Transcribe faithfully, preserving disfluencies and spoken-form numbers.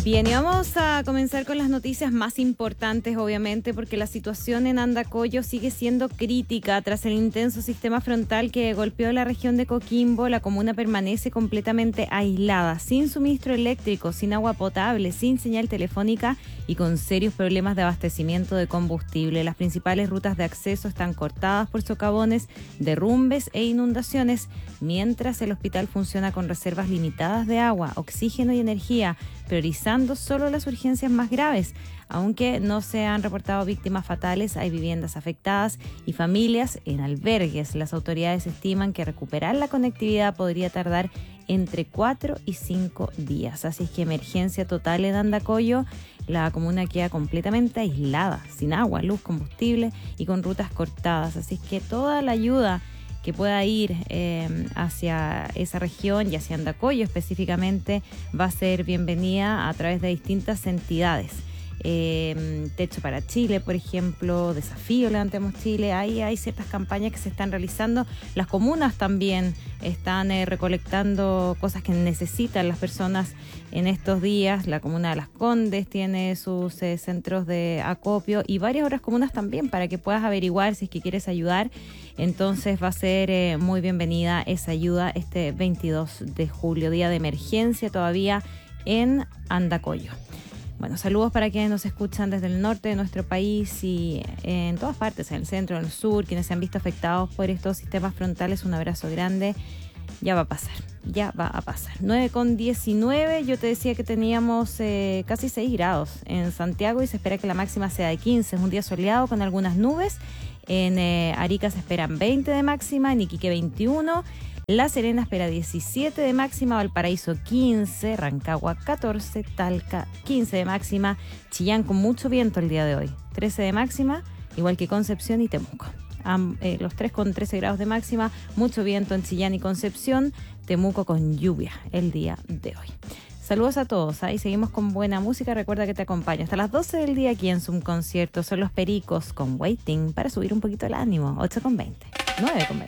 Bien, y vamos a comenzar con las noticias más importantes, obviamente, porque la situación en Andacollo sigue siendo crítica. Tras el intenso sistema frontal que golpeó la región de Coquimbo, la comuna permanece completamente aislada, sin suministro eléctrico, sin agua potable, sin señal telefónica y con serios problemas de abastecimiento de combustible. Las principales rutas de acceso están cortadas por socavones, derrumbes e inundaciones, mientras el hospital funciona con reservas limitadas de agua, oxígeno y energía, priorizando solo las urgencias más graves. Aunque no se han reportado víctimas fatales, hay viviendas afectadas y familias en albergues. Las autoridades estiman que recuperar la conectividad podría tardar entre cuatro y cinco días. Así es que emergencia total en Andacollo. La comuna queda completamente aislada, sin agua, luz, combustible y con rutas cortadas. Así es que toda la ayuda que pueda ir eh, hacia esa región y hacia Andacollo específicamente va a ser bienvenida a través de distintas entidades. Eh, Techo para Chile, por ejemplo, Desafío Levantemos Chile, ahí hay ciertas campañas que se están realizando. Las comunas también están eh, recolectando cosas que necesitan las personas en estos días. La comuna de Las Condes tiene sus eh, centros de acopio y varias otras comunas también para que puedas averiguar si es que quieres ayudar. Entonces va a ser eh, muy bienvenida esa ayuda este veintidós de julio, día de emergencia todavía en Andacollo. Bueno, saludos para quienes nos escuchan desde el norte de nuestro país y en todas partes, en el centro, en el sur, quienes se han visto afectados por estos sistemas frontales, un abrazo grande. Ya va a pasar, ya va a pasar. nueve con diecinueve, yo te decía que teníamos eh, casi seis grados en Santiago y se espera que la máxima sea de quince. Es un día soleado con algunas nubes. En eh, Arica se esperan veinte de máxima, en Iquique veintiuno. La Serena espera diecisiete de máxima, Valparaíso quince, Rancagua catorce, Talca quince de máxima, Chillán con mucho viento el día de hoy, trece de máxima, igual que Concepción y Temuco. Am, eh, los tres con trece grados de máxima, mucho viento en Chillán y Concepción, Temuco con lluvia el día de hoy. Saludos a todos, ahí ¿eh? Seguimos con buena música. Recuerda que te acompaño hasta las doce del día aquí en Zoom Concierto. Son los Pericos con Waiting para subir un poquito el ánimo. ocho con veinte, nueve con veinte.